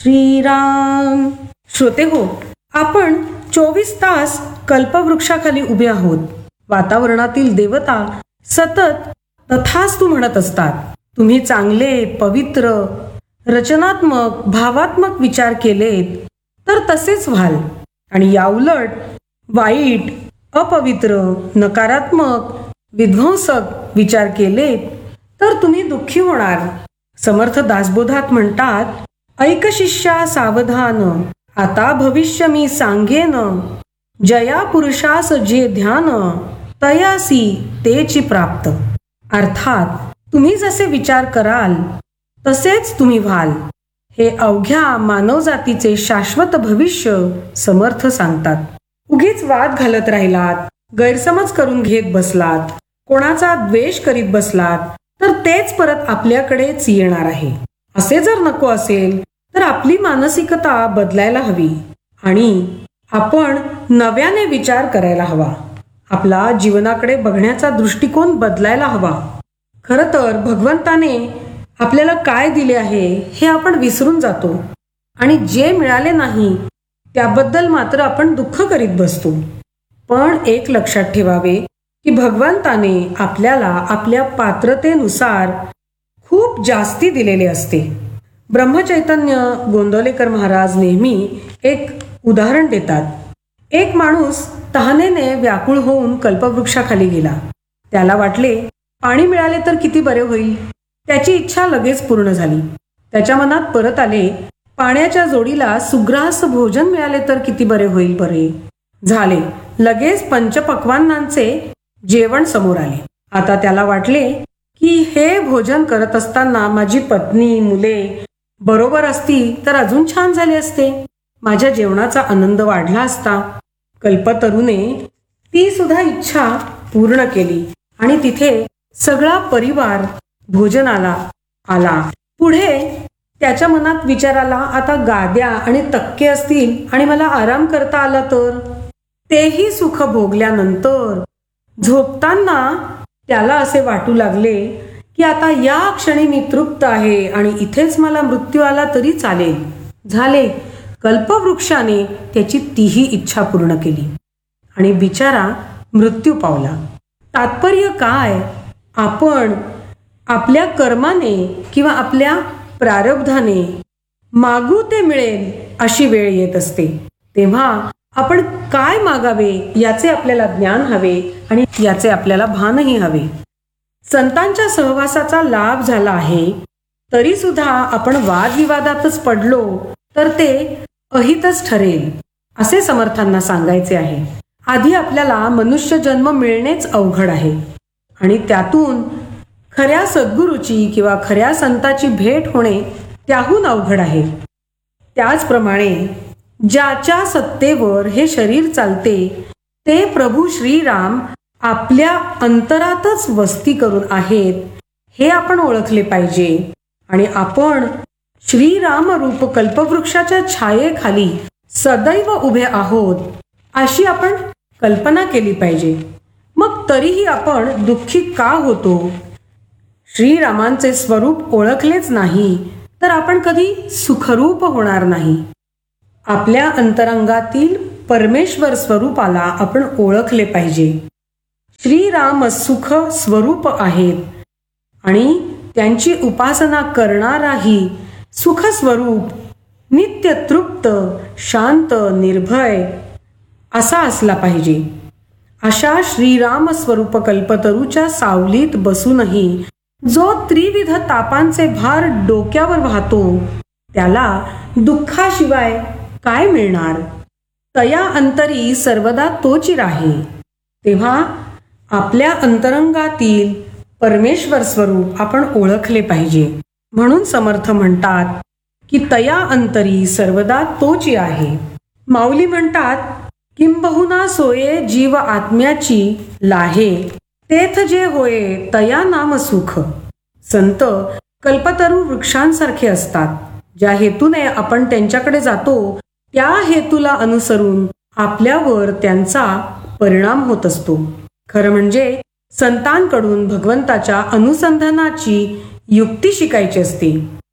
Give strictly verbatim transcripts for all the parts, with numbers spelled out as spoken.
श्रीराम. श्रोते हो, आपण चोवीस तास कल्पवृक्षाखाली उभे आहोत. वातावरणातील देवता सतत तथास्तु म्हणत असतात. तुम्ही चांगले, पवित्र, रचनात्मक, भावात्मक विचार केलेत तर तसेच व्हाल, आणि याउलट वाईट, अपवित्र, नकारात्मक, विध्वंसक विचार केलेत तर तुम्ही दुःखी होणार. समर्थ दासबोधात म्हणतात, ऐक शिष्या सावधान, आता भविष्य मी सांगेन, जया पुरुषास जे ध्यान, तयासी तेची प्राप्त. अर्थात तुम्ही जसे विचार कराल तसेच तुम्ही व्हाल. हे अवघ्या मानवजातीचे शाश्वत भविष्य समर्थ सांगतात. उगीच वाद घालत राहिलात, गैरसमज करून घेत बसलात, कोणाचा द्वेष करीत बसलात तर तेच परत आपल्याकडेच येणार आहे. असे जर नको असेल तर आपली मानसिकता बदलायला हवी आणि आपण नव्याने विचार करायला हवा. आपला जीवनाकडे बघण्याचा दृष्टिकोन बदलायला हवा. खरं तर भगवंताने आपल्याला काय दिले आहे हे आपण विसरून जातो आणि जे मिळाले नाही त्याबद्दल मात्र आपण दुःख करीत बसतो. पण एक लक्षात ठेवावे की भगवंताने आपल्याला आपल्या पात्रतेनुसार खूप जास्ती दिलेले असते. ब्रह्मचैतन्य गोंदवलेकर महाराज नेहमी एक उदाहरण देतात. एक माणूस तहानेने व्याकुळ होऊन कल्पवृक्षाखाली गेला. त्याला वाटले पाणी मिळाले तर किती बरे होईल. त्याची इच्छा लगेच पूर्ण झाली. त्याच्या मनात परत आले, पाण्याच्या जोडीला सुग्रास भोजन मिळाले तर किती बरे होईल. बरे झाले. लगेच पंचपक्वान्नांचे जेवण समोर आले. आता त्याला वाटले की हे भोजन करत असताना माझी पत्नी, मुले बरोबर असती तर अजून छान झाले असते. माझ्या जेवणाचा आनंद वाढला असता. कल्पतरूने ती सुद्धा इच्छा पूर्ण केली आणि तिथे सगळा परिवार भोजनाला आला. पुढे त्याच्या मनात विचार आला, आता गाद्या आणि तक्के असतील आणि मला आराम करता आला तर. तेही सुख भोगल्यानंतर झोपताना त्याला असे वाटू लागले की आता या क्षणी मी तृप्त आहे आणि इथेच मला मृत्यू आला तरी चालेल. झाले. कल्पवृक्षाने त्याची तीही इच्छा पूर्ण केली आणि बिचारा मृत्यू पावला. तात्पर्य काय? आपण आपल्या कर्माने किंवा आपल्या प्रारब्धाने मागू ते मिळेल अशी वेळ येत असते. तेव्हा आपण काय मागावे याचे आपल्याला ज्ञान हवे आणि याचे आपल्याला भानही हवे. संतांच्या सहवासाचा लाभ झाला आहे तरी सुद्धा आपण वादविवादातच पडलो तर ते अहितच ठरेल असे समर्थांना सांगायचे आहे. आधी आपल्याला मनुष्य जन्म मिळणेच अवघड आहे आणि त्यातून खऱ्या सद्गुरूची किंवा खऱ्या संताची भेट होणे त्याहून अवघड आहे. त्याचप्रमाणे ज्याच्या सत्तेवर हे शरीर चालते ते प्रभू श्रीराम आपल्या अंतरातच वस्ती करून आहेत हे आपण ओळखले पाहिजे आणि आपण श्रीराम रूप कल्पवृक्षाच्या छायेखाली सदैव उभे आहोत अशी आपण कल्पना केली पाहिजे. मग तरीही आपण दुःखी का होतो? श्रीरामांचे स्वरूप ओळखलेच नाही तर आपण कधी सुखरूप होणार नाही. आपल्या अंतरंगातील परमेश्वर स्वरूपाला आपण ओळखले पाहिजे. श्रीराम सुख स्वरूप आहेत आणि त्यांची उपासना करणाराही सुख स्वरूप, नित्य तृप्त, शांत, निर्भय असा असला पाहिजे. अशा श्रीराम स्वरूप कल्पतरूच्या सावलीत बसूनही जो त्रिविध तापांचे भार डोक्यावर वाहतो त्याला दुःखाशिवाय काय मिळणार? तया अंतरी सर्वदा तोची राहे. तेव्हा आपल्या अंतरंगातील परमेश्वर स्वरूप आपण ओळखले पाहिजे. म्हणून समर्थ म्हणतात की तया अंतरी सर्वदा तोची आहे. माऊली म्हणतात, किंबहुना सोये जीव आत्म्याची लाहे, तेथ जे होये तया नाम सुख. संत कल्पतरू वृक्षांसारखे असतात. ज्या हेतूने आपण त्यांच्याकडे जातो त्या हेतूला अनुसरून आपल्यावर त्यांचा परिणाम होत असतो. खरं म्हणजे संतांकडून भगवंताच्या अनुसंधानाची युक्ती शिकायची असते.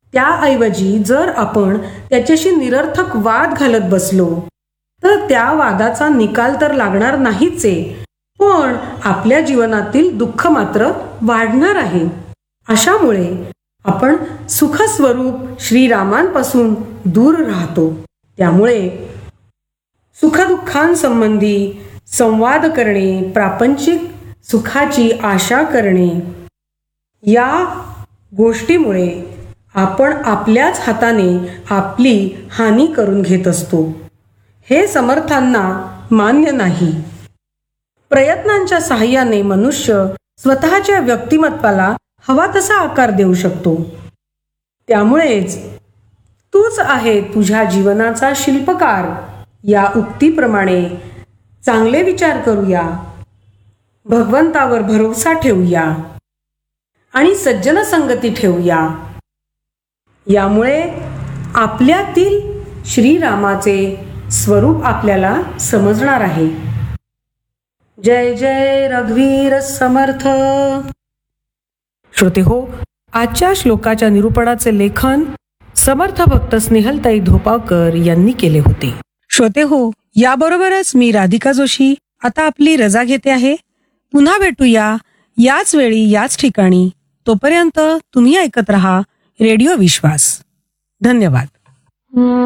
त्याऐवजी जर आपण त्याच्याशी निरर्थक वाद घालत बसलो तर त्या वादाचा निकाल तर लागणार नाहीच आहे, पण आपल्या जीवनातील दुःख मात्र वाढणार आहे. अशामुळे आपण सुखस्वरूप श्रीरामांपासून दूर राहतो. त्यामुळे सुखदुःखांसंबंधी संवाद करणे, प्रापंचिक सुखाची आशा करणे, या गोष्टीमुळे आपण आपल्याच हाताने आपली हानी करून घेत असतो. हे समर्थांना मान्य नाही. प्रयत्नांच्या साहाय्याने मनुष्य स्वतःच्या व्यक्तिमत्वाला हवा तसा आकार देऊ शकतो. त्यामुळेच तूच आहे तुझ्या जीवनाचा शिल्पकार या उक्तीप्रमाणे चांगले विचार करूया, भगवंतावर भरोसा ठेवूया आणि सज्जन संगती ठेवूया. यामुळे आपल्यातील श्रीरामाचे स्वरूप आपल्याला समजणार आहे. जय जय रघुवीर समर्थ. श्रोते हो, आजच्या श्लोकाच्या निरूपणाचे लेखन समर्थ भक्त स्नेहलताई धोपावकर यांनी केले होते. श्रोते हो, याबरोबरच मी राधिका जोशी आता आपली रजा घेते आहे. पुन्हा भेटूया याच वेळी याच ठिकाणी. तोपर्यंत तुम्ही ऐकत रहा रेडिओ विश्वास. धन्यवाद.